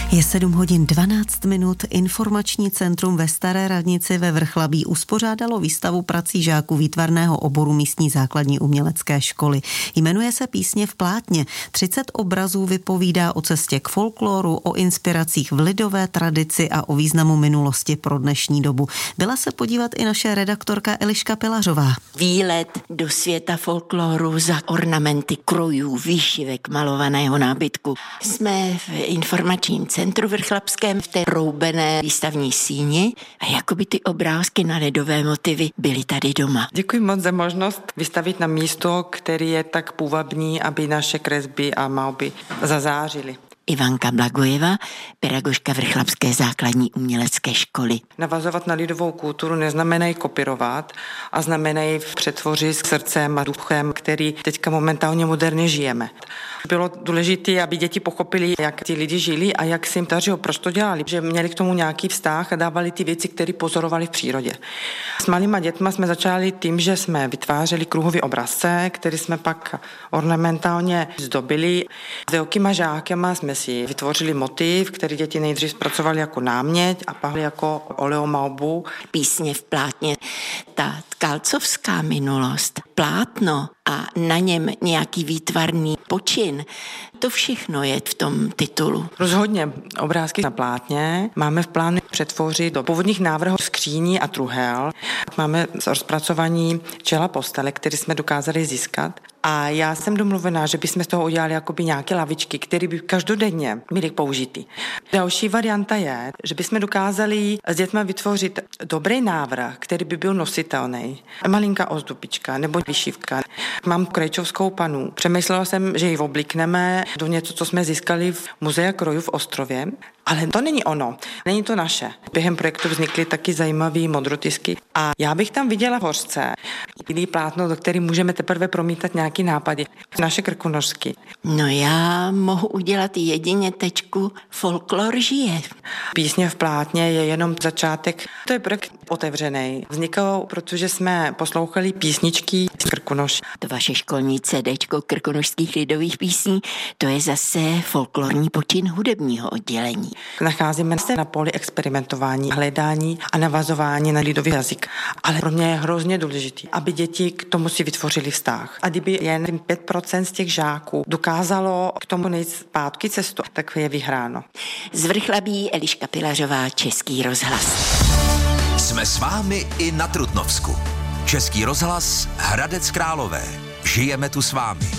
Je 7 hodin 12 minut. Informační centrum ve Staré radnici ve Vrchlabí uspořádalo výstavu prací žáků výtvarného oboru místní základní umělecké školy. Jmenuje se Písně v plátně. 30 obrazů vypovídá o cestě k folkloru, o inspiracích v lidové tradici a o významu minulosti pro dnešní dobu. Byla se podívat i naše redaktorka Eliška Pilařová. Výlet do světa folkloru za ornamenty krojů, výšivek, malovaného nábytku. Jsme v informačním centru vrchlabském v té roubené výstavní síni a jakoby ty obrázky na ledové motivy byly tady doma. Děkuji moc za možnost vystavit na místo, který je tak půvabný, aby naše kresby a malby zazářily. Ivanka Blagojeva, pedagožka Vrchlabské základní umělecké školy. Navazovat na lidovou kulturu neznamená kopírovat a znamená přetvořit srdcem a duchem, který teďka momentálně moderně žijeme. Bylo důležité, aby děti pochopili, jak ti lidi žili a jak se jim dařilo, proč to dělali, že měli k tomu nějaký vztah a dávali ty věci, které pozorovali v přírodě. S malýma dětma jsme začali tím, že jsme vytvářeli kruhové obrazce, které jsme pak ornamentálně zdobili. S velkýma žákama jsme si vytvořili motiv, který děti nejdřív zpracovali jako námět a pak jako oleomalbu. Písně v plátně, ta tkalcovská minulost, plátno a na něm nějaký výtvarný počin, to všechno je v tom titulu. Rozhodně obrázky na plátně máme v plánu přetvořit do původních návrhů skříní a truhel. Máme rozpracování čela postele, které jsme dokázali získat. A já jsem domluvená, že bychom z toho udělali jakoby nějaké lavičky, které by každodenně byly použity. Další varianta je, že bychom dokázali s dětmi vytvořit dobrý návrh, který by byl nositelný. Malinká ozdobička nebo vyšívka. Mám krejčovskou panu. Přemyslela jsem, že ji oblikneme do něco, co jsme získali v Muzea krojů v Ostrově. Ale to není ono, není to naše. Během projektu vznikly taky zajímavý modrotisky a já bych tam viděla v hořce bílý plátno, do který můžeme teprve promítat nějaký nápady. Naše krkonožsky. No já mohu udělat jedině tečku Folklor žije. Písně v plátně je jenom začátek. To je projekt otevřený. Vznikal, protože jsme poslouchali písničky z Krkonoš. To vaše školní CDčko krkonošských lidových písní, to je zase folklorní počin hudebního oddělení. Nacházíme se na poli experimentování, hledání a navazování na lidový jazyk. Ale pro mě je hrozně důležité, aby děti k tomu si vytvořili vztah. A kdyby jen 5% z těch žáků dokázalo k tomu nejít zpátky cestu, tak je vyhráno. Z Vrchlabí Eliška Pilařová, Český rozhlas. Jsme s vámi i na Trutnovsku. Český rozhlas Hradec Králové. Žijeme tu s vámi.